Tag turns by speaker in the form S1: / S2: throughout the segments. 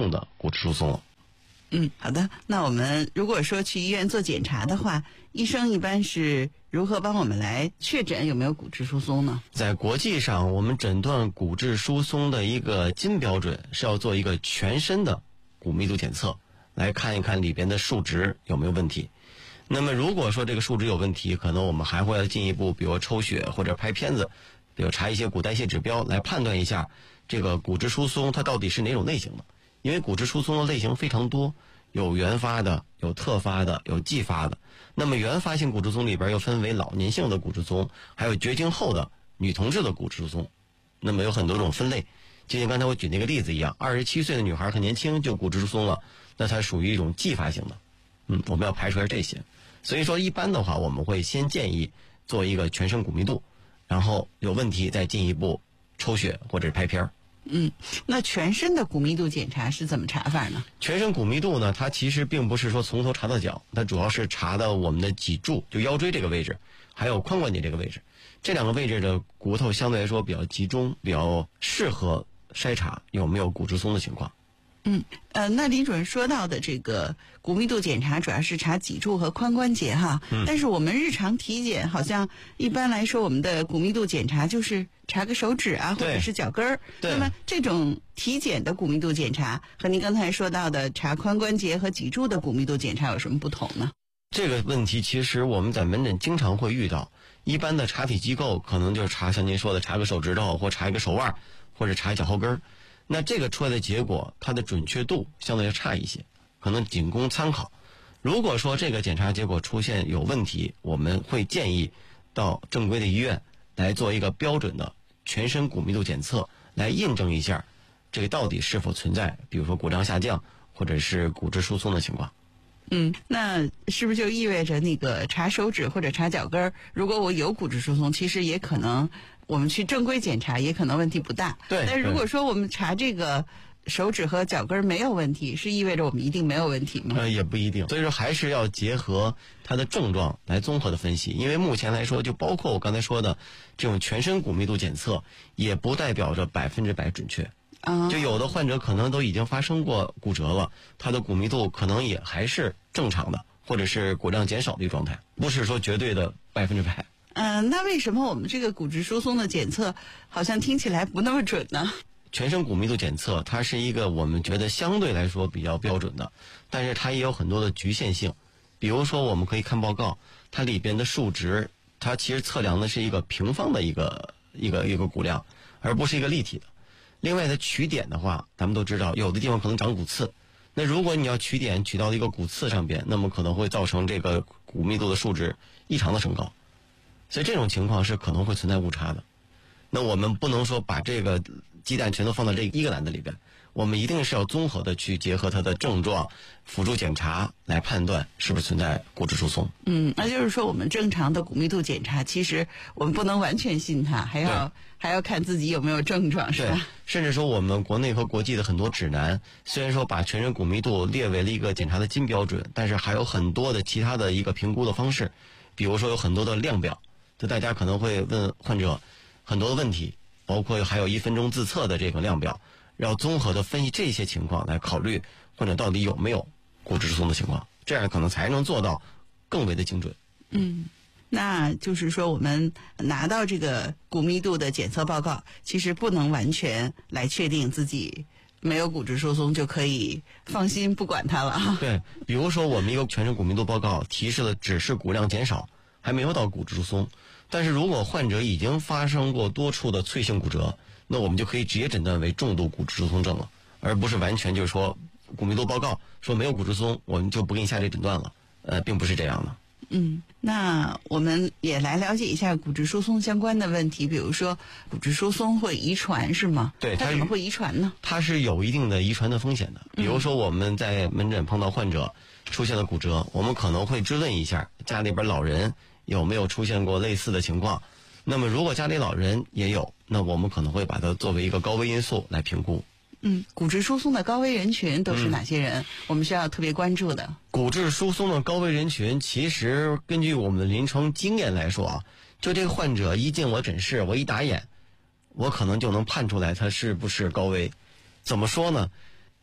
S1: 性的骨质疏松了。
S2: 好的。那我们如果说去医院做检查的话，医生一般是如何帮我们来确诊有没有骨质疏松呢？
S1: 在国际上，我们诊断骨质疏松的一个金标准是要做一个全身的骨密度检测，来看一看里边的数值有没有问题。那么如果说这个数值有问题，可能我们还会进一步，比如抽血或者拍片子，比如查一些骨代谢指标，来判断一下这个骨质疏松它到底是哪种类型的。因为骨质疏松的类型非常多，有原发的，有特发的，有继发的。那么原发性骨质疏松里边又分为老年性的骨质疏松，还有绝经后的女同志的骨质疏松。那么有很多种分类，就像刚才我举那个例子一样，27岁的女孩很年轻就骨质疏松了，那它属于一种继发性的。我们要排除这些。所以说一般的话，我们会先建议做一个全身骨密度，然后有问题再进一步抽血或者是拍片儿。
S2: 那全身的骨密度检查是怎么查法呢？
S1: 全身骨密度呢，它其实并不是说从头查到脚，它主要是查的我们的脊柱，就腰椎这个位置，还有髋关节这个位置。这两个位置的骨头相对来说比较集中，比较适合筛查有没有骨质疏松的情况。
S2: 那李主任说到的这个骨密度检查主要是查脊柱和髋关节哈，但是我们日常体检好像一般来说我们的骨密度检查就是查个手指啊或者是脚跟儿。那么这种体检的骨密度检查和您刚才说到的查髋关节和脊柱的骨密度检查有什么不同呢？
S1: 这个问题其实我们在门诊经常会遇到，一般的查体机构可能就是查像您说的查个手指头或查一个手腕或者查一脚后跟儿。那这个出来的结果它的准确度相对要差一些，可能仅供参考。如果说这个检查结果出现有问题，我们会建议到正规的医院来做一个标准的全身骨密度检测，来印证一下这个到底是否存在比如说骨胀下降或者是骨质疏松的情况。
S2: 那是不是就意味着那个查手指或者查脚跟儿，如果我有骨质疏松，其实也可能我们去正规检查也可能问题不大。
S1: 对。
S2: 但如果说我们查这个手指和脚跟儿没有问题，是意味着我们一定没有问题吗？
S1: 也不一定。所以说还是要结合它的症状来综合的分析。因为目前来说，就包括我刚才说的这种全身骨密度检测，也不代表着100%准确。就有的患者可能都已经发生过骨折了，他的骨密度可能也还是正常的，或者是骨量减少的一个状态，不是说绝对的100%。
S2: 那为什么我们这个骨质疏松的检测好像听起来不那么准呢？
S1: 全身骨密度检测它是一个我们觉得相对来说比较标准的，但是它也有很多的局限性。比如说我们可以看报告，它里边的数值，它其实测量的是一个平方的一个骨量，而不是一个立体的。另外的取点的话，咱们都知道有的地方可能长骨刺，那如果你要取点取到一个骨刺上边，那么可能会造成这个骨密度的数值异常的升高，所以这种情况是可能会存在误差的。那我们不能说把这个鸡蛋全都放到这一个篮子里边，我们一定是要综合的去结合它的症状辅助检查来判断是不是存在骨质疏松。
S2: 那就是说我们正常的骨密度检查，其实我们不能完全信它，还要看自己有没有症状，是吧？
S1: 对，甚至说我们国内和国际的很多指南，虽然说把全身骨密度列为了一个检查的金标准，但是还有很多的其他的一个评估的方式，比如说有很多的量表，就大家可能会问患者很多的问题，包括还有1分钟自测的这个量表，要综合的分析这些情况来考虑患者到底有没有骨质疏松的情况，这样可能才能做到更为的精准。
S2: 那就是说我们拿到这个骨密度的检测报告，其实不能完全来确定自己没有骨质疏松就可以放心不管它了。
S1: 对，比如说我们一个全身骨密度报告提示的只是骨量减少，还没有到骨质疏松，但是如果患者已经发生过多处的脆性骨折，那我们就可以直接诊断为重度骨质疏松症了，而不是完全就是说骨密度报告说没有骨质疏松我们就不给你下这诊断了，并不是这样的。
S2: 那我们也来了解一下骨质疏松相关的问题，比如说骨质疏松会遗传是吗？
S1: 对，
S2: 它怎么会遗传呢？
S1: 它是有一定的遗传的风险的。比如说我们在门诊碰到患者出现了骨折，我们可能会追问一下家里边老人有没有出现过类似的情况，那么如果家里老人也有，那我们可能会把它作为一个高危因素来评估。
S2: 骨质疏松的高危人群都是哪些人？我们需要特别关注的。
S1: 骨质疏松的高危人群，其实根据我们的临床经验来说啊，就这个患者一进我诊室，我一打眼，我可能就能判出来他是不是高危。怎么说呢？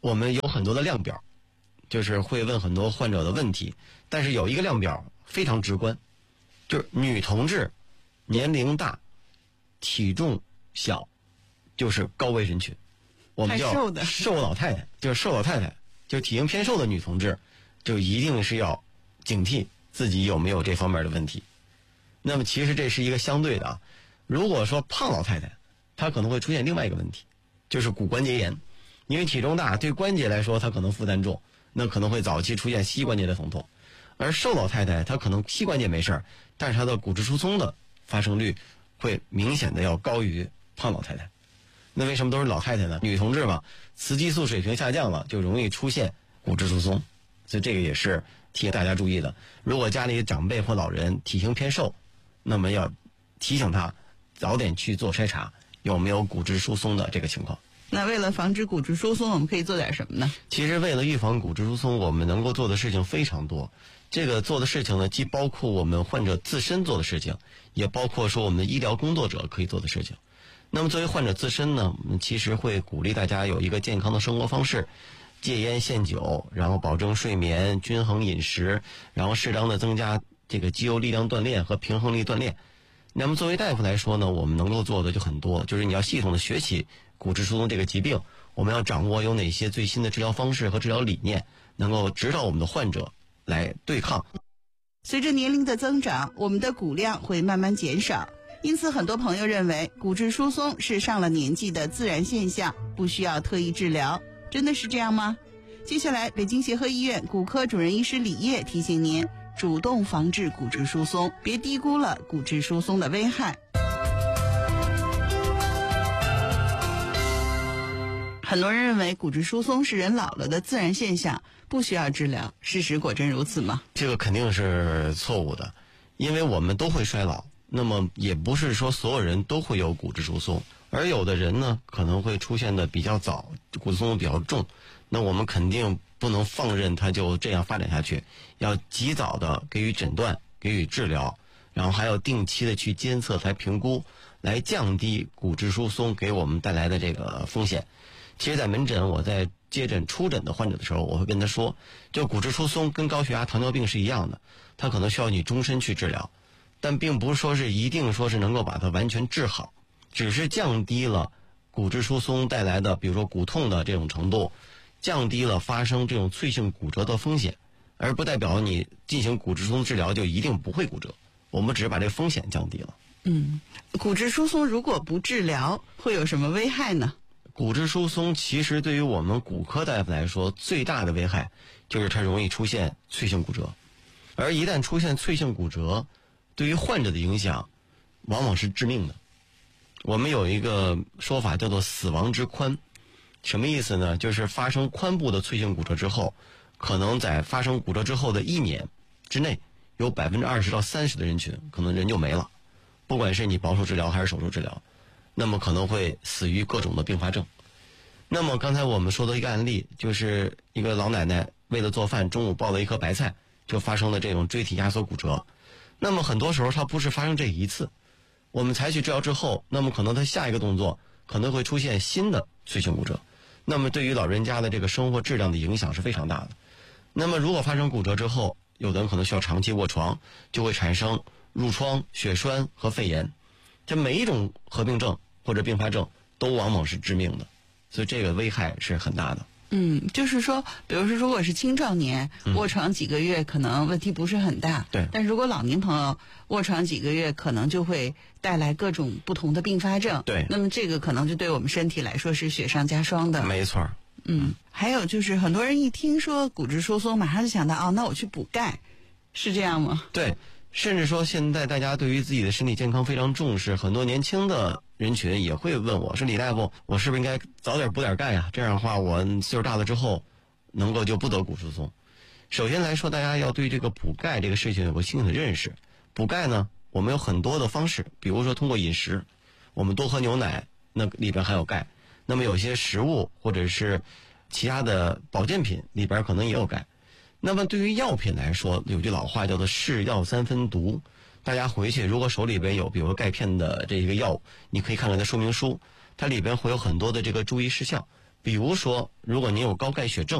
S1: 我们有很多的量表，就是会问很多患者的问题，但是有一个量表非常直观，就是女同志年龄大体重小就是高危人群，我们叫瘦老太太，就是瘦老太太，就是体型偏瘦的女同志，就一定是要警惕自己有没有这方面的问题。那么其实这是一个相对的啊，如果说胖老太太，她可能会出现另外一个问题，就是骨关节炎，因为体重大对关节来说她可能负担重，那可能会早期出现膝关节的疼痛。而瘦老太太她可能膝关节没事儿，但是她的骨质疏松的发生率会明显的要高于胖老太太。那为什么都是老太太呢？女同志嘛，雌激素水平下降了，就容易出现骨质疏松，所以这个也是提醒大家注意的。如果家里长辈或老人体型偏瘦，那么要提醒他早点去做筛查，有没有骨质疏松的这个情况。
S2: 那为了防止骨质疏松，我们可以做点什么呢？
S1: 其实为了预防骨质疏松，我们能够做的事情非常多。这个做的事情呢，既包括我们患者自身做的事情，也包括说我们的医疗工作者可以做的事情。那么作为患者自身呢，我们其实会鼓励大家有一个健康的生活方式，戒烟限酒，然后保证睡眠、均衡饮食，然后适当的增加这个肌肉力量锻炼和平衡力锻炼。那么作为大夫来说呢，我们能够做的就很多，就是你要系统的学习骨质疏松这个疾病，我们要掌握有哪些最新的治疗方式和治疗理念，能够指导我们的患者来对抗。
S2: 随着年龄的增长，我们的骨量会慢慢减少，因此很多朋友认为骨质疏松是上了年纪的自然现象，不需要特意治疗。真的是这样吗？接下来北京协和医院骨科主任医师李烨提醒您，主动防治骨质疏松，别低估了骨质疏松的危害。很多人认为骨质疏松是人老了的自然现象，不需要治疗，事实果真如此吗？
S1: 这个肯定是错误的，因为我们都会衰老，那么也不是说所有人都会有骨质疏松，而有的人呢可能会出现的比较早，骨质疏松比较重，那我们肯定不能放任它就这样发展下去，要及早的给予诊断，给予治疗，然后还要定期的去监测来评估，来降低骨质疏松给我们带来的这个风险。其实在门诊，我在接诊出诊的患者的时候，我会跟他说，就骨质疏松跟高血压、糖尿病是一样的，它可能需要你终身去治疗，但并不是说是一定说是能够把它完全治好，只是降低了骨质疏松带来的比如说骨痛的这种程度，降低了发生这种脆性骨折的风险，而不代表你进行骨质疏松治疗就一定不会骨折，我们只是把这个风险降低了。
S2: 骨质疏松如果不治疗会有什么危害呢？
S1: 骨质疏松其实对于我们骨科大夫来说，最大的危害就是它容易出现脆性骨折，而一旦出现脆性骨折，对于患者的影响往往是致命的。我们有一个说法叫做死亡之髋，什么意思呢？就是发生髋部的脆性骨折之后，可能在发生骨折之后的1年之内，有20%到30%的人群可能人就没了，不管是你保守治疗还是手术治疗，那么可能会死于各种的并发症。那么刚才我们说的一个案例，就是一个老奶奶为了做饭，中午爆了一颗白菜，就发生了这种椎体压缩骨折。那么很多时候它不是发生这一次，我们采取治疗之后，那么可能它下一个动作可能会出现新的脆性骨折，那么对于老人家的这个生活质量的影响是非常大的。那么如果发生骨折之后，有的人可能需要长期卧床，就会产生褥疮、血栓和肺炎，这每一种合并症或者并发症都往往是致命的，所以这个危害是很大的。
S2: 就是说，比如说，如果是青壮年卧床几个月，可能问题不是很大。
S1: 对。
S2: 但如果老年朋友卧床几个月，可能就会带来各种不同的并发症。
S1: 对。
S2: 那么这个可能就对我们身体来说是雪上加霜的。
S1: 没错。
S2: 还有就是很多人一听说骨质疏松，马上就想到那我去补钙，是这样吗？
S1: 对。甚至说现在大家对于自己的身体健康非常重视，很多年轻的人群也会问我说，李大夫，我是不是应该早点补点钙呀？这样的话我岁数大了之后能够就不得骨质疏松。首先来说，大家要对这个补钙这个事情有个清醒的认识。补钙呢，我们有很多的方式，比如说通过饮食，我们多喝牛奶，那里边含有钙。那么有些食物或者是其他的保健品里边可能也有钙。那么对于药品来说，有句老话叫做是药3分毒，大家回去如果手里边有比如钙片的这个药物，你可以看看它说明书，它里边会有很多的这个注意事项， 比如说，如果您有高钙血症，